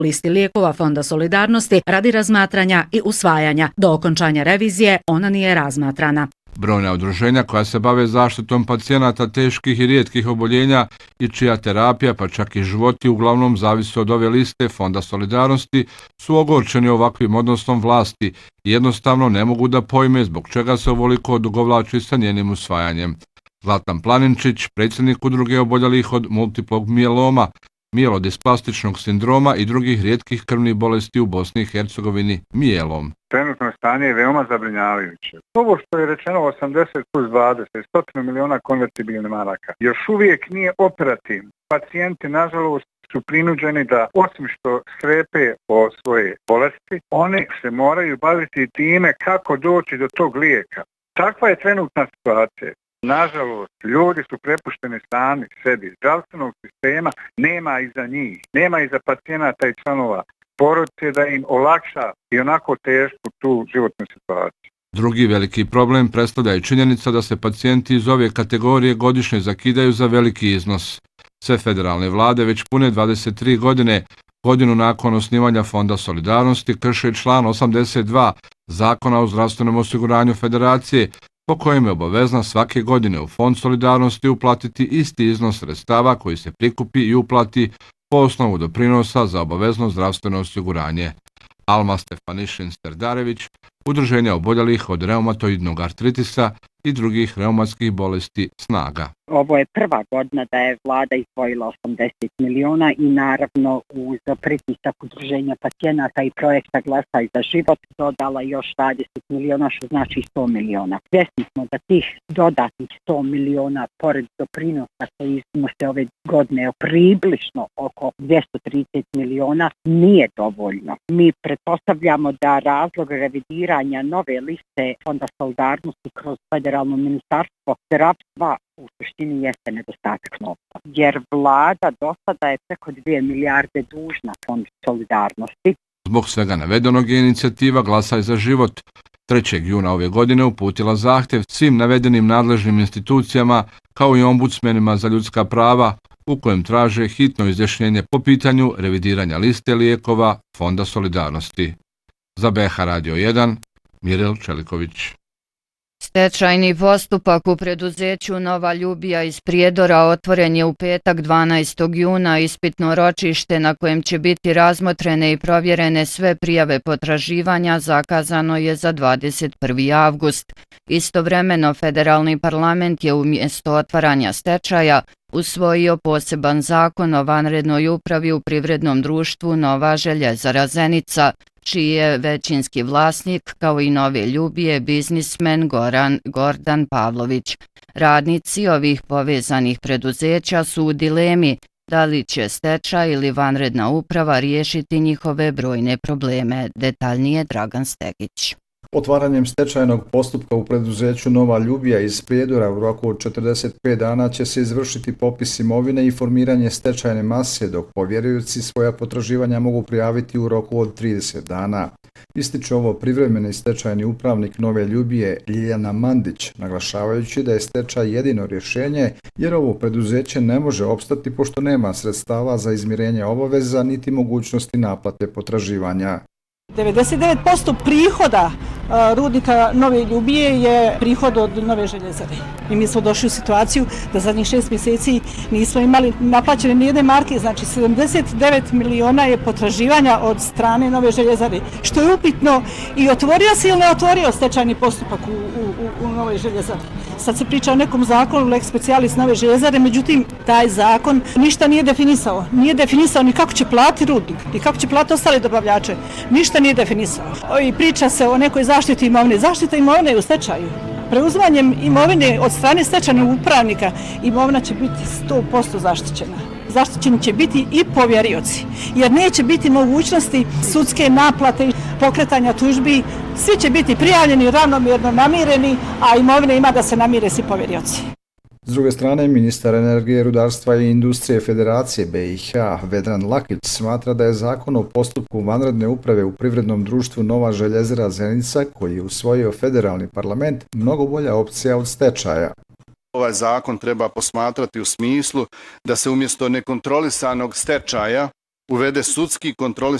listi lijekova Fonda solidarnosti radi razmatranja i usvajanja. Do okončanja revizije ona nije razmatrana. Brojna udruženja koja se bave zaštitom pacijenata teških i rijetkih oboljenja i čija terapija, pa čak i životi, uglavnom zavise od ove liste Fonda solidarnosti, su ogorčeni ovakvim odnosom vlasti i jednostavno ne mogu da pojme zbog čega se ovoliko odugovlači sa njenim usvajanjem. Zlatan Planinčić, predsjednik udruge oboljelih od multiplog mijeloma, mielodisplastičnog sindroma i drugih rijetkih krvnih bolesti u Bosni i Hercegovini, mijelom. Trenutno stanje je veoma zabrinjavajuće. Ovo što je rečeno 80 plus 20, 100 miliona konvertibilnih maraka, još uvijek nije operativno. Pacijenti, nažalost, su prinuđeni da, osim što strepe o svoje bolesti, oni se moraju baviti time kako doći do tog lijeka. Takva je trenutna situacija. Nažalost, ljudi su prepušteni sami sebi. Zdravstvenog sistema nema iza njih, nema iza pacijenata i članova porodice da im olakša i onako tešku tu životnu situaciju. Drugi veliki problem predstavlja i činjenica da se pacijenti iz ove kategorije godišnje zakidaju za veliki iznos. Sve federalne vlade već pune 23 godine, godinu nakon osnivanja Fonda solidarnosti, krše član 82 Zakona o zdravstvenom osiguranju federacije, po kojem je obavezna svake godine u Fond solidarnosti uplatiti isti iznos sredstava koji se prikupi i uplati po osnovu doprinosa za obavezno zdravstveno osiguranje. Alma Stefanišin-Sterdarević, Udruženja oboljelih od reumatoidnog artritisa i drugih reumatskih bolesti Snaga. Ovo je prva godina da je vlada izdvojila 80 miliona i naravno uz pritisak udruženja pacijenata i projekta Glasaj za život dodala još 20 miliona, što znači 100 miliona. Svjesni smo da tih dodatnih 100 miliona pored doprinosa koji iznose ove godine približno oko 230 miliona nije dovoljno. Mi pretpostavljamo da razlog revidiranja nove liste Fonda solidarnosti kroz federalno ministarstvo zdravstva u suštini jeste nedostatak novca. Jer vlada do sada je preko 2 milijarde dužna Fond solidarnosti. Zbog svega navedenog je inicijativa Glasaj za život 3. juna ove godine uputila zahtjev svim navedenim nadležnim institucijama kao i ombudsmenima za ljudska prava u kojem traže hitno izjašnjenje po pitanju revidiranja liste lijekova Fonda solidarnosti. Za BH Radio 1, Mirel Čeliković. Stečajni postupak u preduzeću Nova Ljubija iz Prijedora otvoren je u petak 12. juna. Ispitno ročište na kojem će biti razmotrene i provjerene sve prijave potraživanja zakazano je za 21. avgust. Istovremeno, federalni parlament je umjesto otvaranja stečaja usvojio poseban zakon o vanrednoj upravi u privrednom društvu Nova željezara Zenica, čiji je većinski vlasnik, kao i Nove Ljubije, biznismen Gordan Pavlović. Radnici ovih povezanih preduzeća su u dilemi da li će stečaj ili vanredna uprava riješiti njihove brojne probleme. Detaljnije Dragan Stegić. Otvaranjem stečajnog postupka u preduzeću Nova Ljubija iz Prijedora u roku od 45 dana će se izvršiti popis imovine i formiranje stečajne mase, dok povjerioci svoja potraživanja mogu prijaviti u roku od 30 dana. Ističe ovo privremeni stečajni upravnik Nove Ljubije Ljiljana Mandić, naglašavajući da je stečaj jedino rješenje jer ovo preduzeće ne može opstati pošto nema sredstava za izmirenje obaveza niti mogućnosti naplate potraživanja. 99% prihoda rudnika Nove Ljubije je prihod od Nove željezare. I mi smo došli u situaciju da zadnjih 6 mjeseci nismo imali naplaćene nijedne marke, znači 79 miliona je potraživanja od strane Nove željezare, što je upitno i otvorio se ili ne otvorio stečajni postupak u Novoj željezari. Sad se priča o nekom zakonu lex specialis Nove željezare, međutim taj zakon ništa nije definisao. Nije definisao ni kako će platiti rudnik, ni kako će platiti ostale dobavljače. Ništa nije definisao. I priča se o nekoj zaštiti imovine. Zaštita imovine je u stečaju. Preuzimanjem imovine od strane stečajnog upravnika imovina će biti 100% zaštićena. Zaštićeni će biti i povjerioci, jer neće biti mogućnosti sudske naplate i pokretanja tužbi. Svi će biti prijavljeni, ravnomjerno namireni, a imovine ima da se namire svi povjerioci. S druge strane, ministar energije, rudarstva i industrije Federacije BiH Vedran Lakić smatra da je zakon o postupku vanredne uprave u privrednom društvu Nova željezara Zenica, koji je usvojio federalni parlament, mnogo bolja opcija od stečaja. Ovaj zakon treba posmatrati u smislu da se umjesto nekontrolisanog stečaja uvede sudski kontroli